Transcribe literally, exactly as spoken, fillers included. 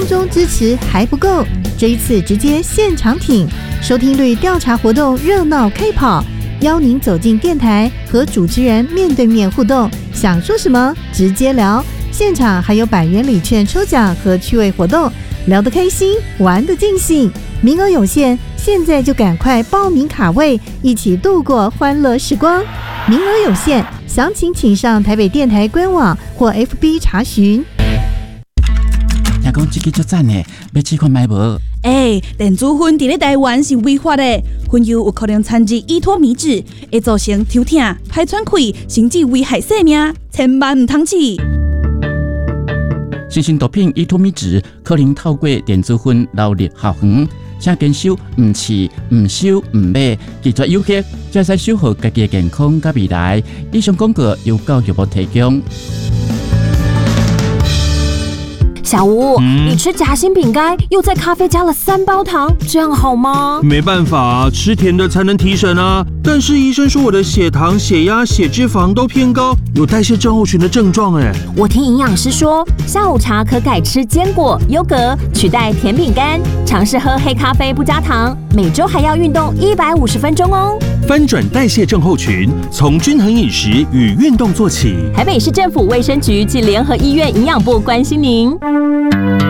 空中支持还不够，这一次直接现场挺，收听率调查活动热闹开跑，邀您走进电台和主持人面对面互动，想说什么直接聊。现场还有百元礼券抽奖和趣味活动，聊得开心，玩得尽兴。名额有限，现在就赶快报名卡位，一起度过欢乐时光。名额有限，详情请上台北电台官网或 F B 查询。 听讲这个足赞的，要试看买无？ 哎，电子烟伫咧台湾是违法的，烟油有可能掺入依托米酯，会造成头痛、排喘气，甚至危害生命，千万唔通试。 新型毒品依托米酯可能透过电子烟流入校园，请坚守唔试、唔收、唔买，拒绝有害，才使守护家己的健康甲未来。以上广告由教育部提供。 小吴，嗯、你吃夹心饼干，又在咖啡加了三包糖，这样好吗？ 没办法，吃甜的才能提神啊。但是医生说我的血糖、血压、血脂肪都偏高，有代谢症候群的症状哎。 我听营养师说，下午茶可改吃坚果、优格，取代甜饼干。尝试喝黑咖啡不加糖，每周还要运动一百五十分钟哦。 翻转代谢症候群，从均衡饮食与运动做起。 台北市政府卫生局及联合医院营养部关心您。